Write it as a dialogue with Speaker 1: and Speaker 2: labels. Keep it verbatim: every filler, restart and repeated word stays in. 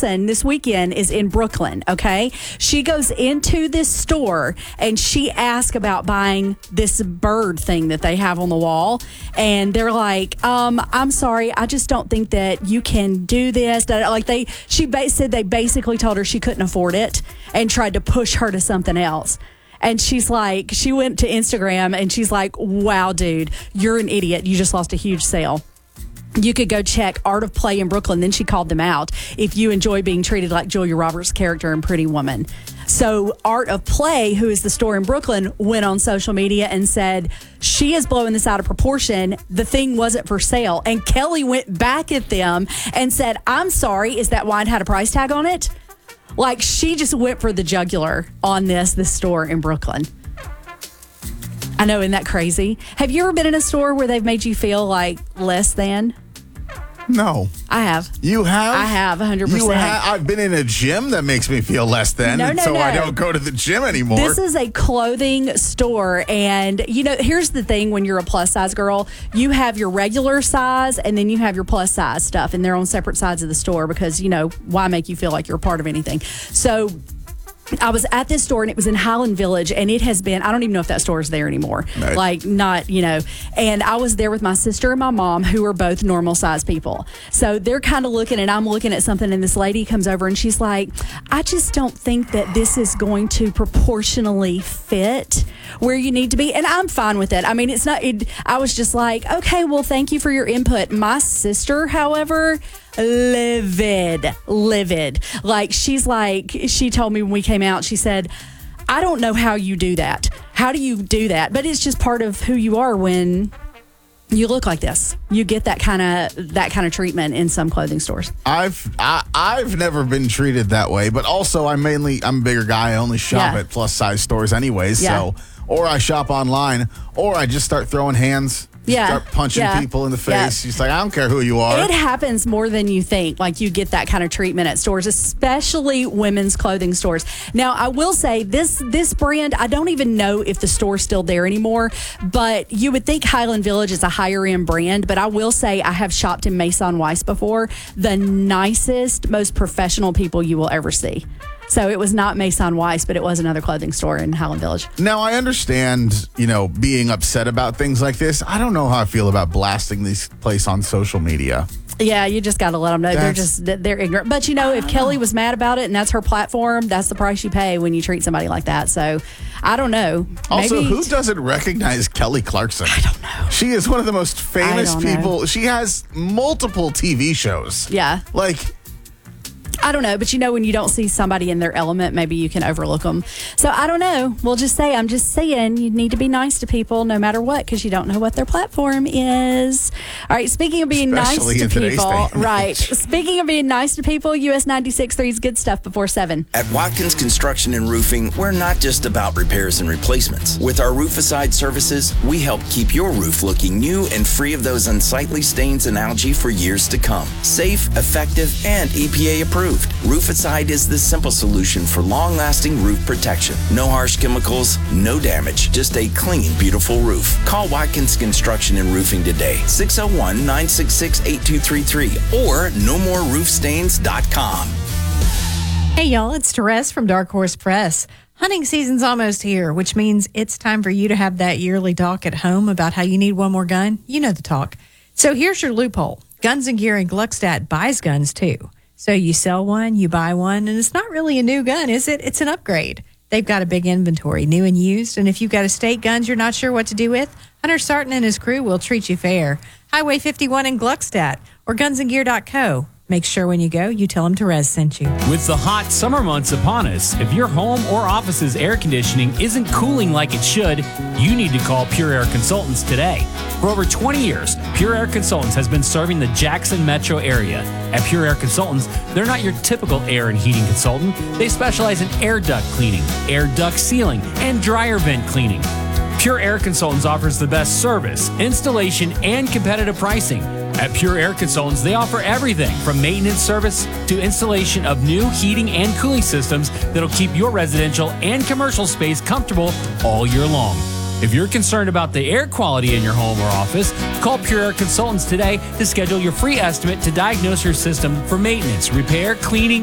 Speaker 1: person this weekend is in Brooklyn, okay? She goes into this store and she asks about buying this bird thing that they have on the wall. And they're like, um, I'm sorry, I just don't think that you can do this. Like they, she ba- said they basically told her she couldn't afford it and tried to push her to something else. And she's like, she went to Instagram and she's like, wow, dude, you're an idiot. You just lost a huge sale. You could go check Art of Play in Brooklyn. Then she called them out if you enjoy being treated like Julia Roberts' character in Pretty Woman. So Art of Play, who is the store in Brooklyn, went on social media and said, she is blowing this out of proportion. The thing wasn't for sale. And Kelly went back at them and said, I'm sorry, is that why it had a price tag on it? Like, she just went for the jugular on this, this store in Brooklyn. I know, isn't that crazy? Have you ever been in a store where they've made you feel like less than?
Speaker 2: No.
Speaker 1: I have.
Speaker 2: You have?
Speaker 1: I have, one hundred percent.
Speaker 2: You ha- I've been in a gym that makes me feel less than,
Speaker 1: no, no,
Speaker 2: so
Speaker 1: no.
Speaker 2: I don't go to the gym anymore.
Speaker 1: This is a clothing store, and, you know, here's the thing when you're a plus-size girl, you have your regular size, and then you have your plus-size stuff, and they're on separate sides of the store because, you know, why make you feel like you're a part of anything? So I was at this store and it was in Highland Village, and it has been, I don't even know if that store is there anymore.
Speaker 2: Right.
Speaker 1: Like, not, you know, and I was there with my sister and my mom, who are both normal size people. So they're kind of looking, and I'm looking at something, and this lady comes over and she's like, I just don't think that this is going to proportionally fit where you need to be. And I'm fine with it. I mean, it's not, it, I was just like, okay, well, thank you for your input. My sister, however, livid, livid. Like, she's like, she told me when we came out, she said, I don't know how you do that. How do you do that? But it's just part of who you are when you look like this. You get that kind of that kind of treatment in some clothing stores.
Speaker 2: I've I, I've never been treated that way, but also I'm mainly I'm a bigger guy. I only shop
Speaker 1: Yeah.
Speaker 2: at plus size stores anyways.
Speaker 1: Yeah.
Speaker 2: So, or I shop online, or I just start throwing hands.
Speaker 1: Yeah.
Speaker 2: Start punching
Speaker 1: Yeah.
Speaker 2: people in the
Speaker 1: Yeah.
Speaker 2: face. She's like, I don't care who you are.
Speaker 1: It happens more than you think. Like, you get that kind of treatment at stores, especially women's clothing stores. Now, I will say this this brand, I don't even know if the store's still there anymore, but you would think Highland Village is a higher end brand. But I will say I have shopped in Maison Weiss before. The nicest, most professional people you will ever see. So it was not Maison Weiss, but it was another clothing store in Highland Village.
Speaker 2: Now, I understand, you know, being upset about things like this. I don't know how I feel about blasting this place on social media.
Speaker 1: Yeah, you just got to let them know. They're
Speaker 2: That's-
Speaker 1: just, they're ignorant. But, you know, if Kelly was mad about it and that's her platform, that's the price you pay when you treat somebody like that. So, I don't know.
Speaker 2: Also,
Speaker 1: Maybe,
Speaker 2: who doesn't recognize Kelly Clarkson?
Speaker 1: I don't know.
Speaker 2: She is one of the most famous
Speaker 1: I don't know.
Speaker 2: people. She has multiple T V shows.
Speaker 1: Yeah.
Speaker 2: Like,
Speaker 1: I don't know. But, you know, when you don't see somebody in their element, maybe you can overlook them. So, I don't know. We'll just say, I'm just saying, you need to be nice to people no matter what, because you don't know what their platform is. All right. Speaking of being
Speaker 2: Especially
Speaker 1: nice
Speaker 2: in
Speaker 1: to
Speaker 2: today's
Speaker 1: people,
Speaker 2: day and age.
Speaker 1: right. Speaking of being nice to people, U S ninety-six point three's Good Stuff before seven.
Speaker 3: At Watkins Construction and Roofing, we're not just about repairs and replacements. With our Rooficide services, we help keep your roof looking new and free of those unsightly stains and algae for years to come. Safe, effective, and E P A approved. Rooficide is the simple solution for long-lasting roof protection. No harsh chemicals, no damage, just a clean, beautiful roof. Call Watkins Construction and Roofing today, six oh one, nine six six, eight two three three or no more roof stains dot com.
Speaker 4: Hey, y'all, it's Therese from Dark Horse Press. Hunting season's almost here, which means it's time for you to have that yearly talk at home about how you need one more gun. You know the talk. So here's your loophole. Guns and Gear in Gluckstadt buys guns, too. So you sell one, you buy one, and it's not really a new gun, is it? It's an upgrade. They've got a big inventory, new and used, and if you've got estate guns you're not sure what to do with, Hunter Sarton and his crew will treat you fair. Highway fifty-one in Gluckstadt or guns and gear dot co. Make sure when you go, you tell them Therese sent you.
Speaker 5: With the hot summer months upon us, if your home or office's air conditioning isn't cooling like it should, you need to call Pure Air Consultants today. For over twenty years, Pure Air Consultants has been serving the Jackson metro area. At Pure Air Consultants, they're not your typical air and heating consultant. They specialize in air duct cleaning, air duct sealing, and dryer vent cleaning. Pure Air Consultants offers the best service, installation, and competitive pricing. At Pure Air Consultants, they offer everything from maintenance service to installation of new heating and cooling systems that'll keep your residential and commercial space comfortable all year long. If you're concerned about the air quality in your home or office, call Pure Air Consultants today to schedule your free estimate to diagnose your system for maintenance, repair, cleaning,